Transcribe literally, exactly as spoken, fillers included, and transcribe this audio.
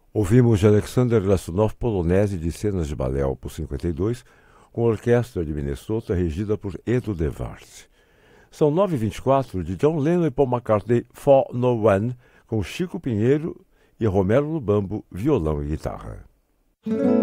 Ouvimos de Alexander Glasunov Polonese de cenas de balé opus cinquenta e dois, com a orquestra de Minnesota regida por Edu DeVars. São nove e vinte e quatro de John Lennon e Paul McCartney For No One, com Chico Pinheiro e Romero Lubambo, violão e guitarra.